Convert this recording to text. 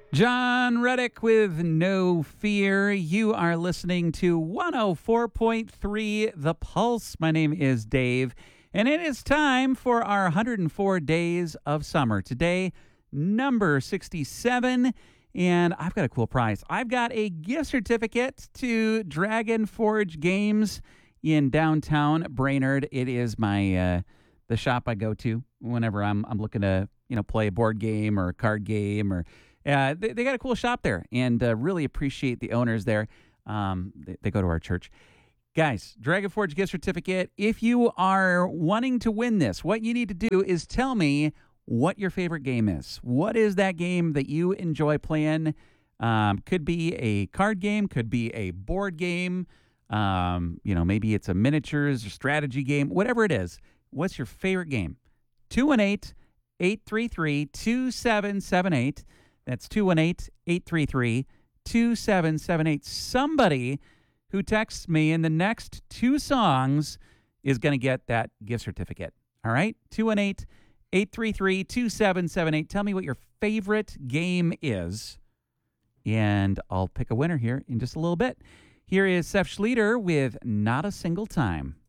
John Reddick with No Fear. You are listening to 104.3 The Pulse. My name is Dave, and it is time for our 104 Days of Summer. Today, number 67, and I've got a cool prize. I've got a gift certificate to Dragon Forge Games in downtown Brainerd. It is my the shop I go to whenever I'm looking to play a board game or a card game or they got a cool shop there, and really appreciate the owners there. They go to our church. Guys, Dragon Forge gift certificate. If you are wanting to win this, what you need to do is tell me what your favorite game is. What is that game that you enjoy playing? Could be a card game, could be a board game. Maybe it's a miniatures or strategy game, whatever it is. What's your favorite game? 218-833-2778. That's 218-833-2778. Somebody who texts me in the next two songs is going to get that gift certificate. All right? 218-833-2778. Tell me what your favorite game is, and I'll pick a winner here in just a little bit. Here is Seth Schleter with Not a Single Time.